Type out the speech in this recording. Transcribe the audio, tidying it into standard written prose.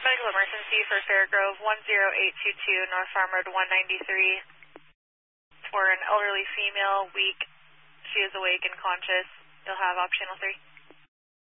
Medical emergency for Fairgrove 10822 North Farm Road 193 for an elderly female, weak. She is awake and conscious. You'll have op channel 3.